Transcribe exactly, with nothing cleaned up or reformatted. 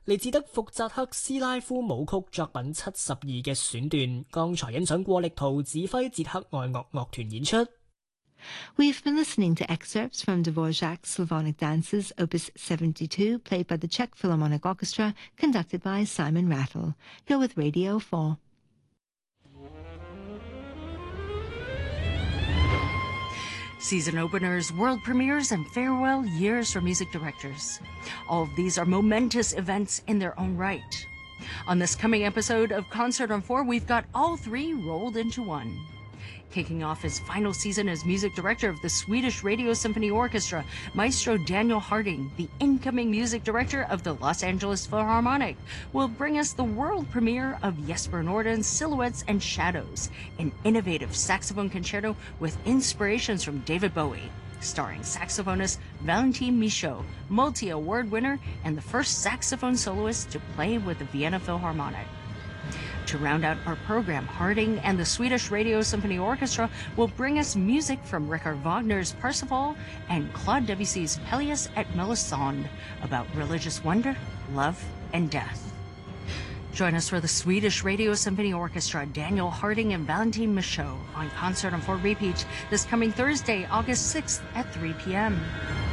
嚟自德福扎克斯拉夫舞曲作品七十二嘅選段。剛才欣賞過力圖指揮捷克愛樂樂團演出。 We've been listening to excerpts from Dvorak's Slavonic Dances, Opus seventy-two, played by the Czech Philharmonic Orchestra, conducted by Simon Rattle. You're with Radio four. Season openers, world premieres, and farewell years for music directors. All of these are momentous events in their own right. On this coming episode of Concert on Four, we've got all three rolled into one. Kicking off his final season as music director of the Swedish Radio Symphony Orchestra, Maestro Daniel Harding, the incoming music director of the Los Angeles Philharmonic, will bring us the world premiere of Jesper Norden's Silhouettes and Shadows, an innovative saxophone concerto with inspirations from David Bowie, starring saxophonist Valentin Michaud, multi-award winner and the first saxophone soloist to play with the Vienna Philharmonic. To round out our program, Harding and the Swedish Radio Symphony Orchestra will bring us music from Richard Wagner's Parsifal and Claude Debussy's Pelléas et Mélisande about religious wonder, love, and death. Join us for the Swedish Radio Symphony Orchestra, Daniel Harding and Valentin Michaud on Concert on Four Repeat this coming Thursday, August sixth at three p.m.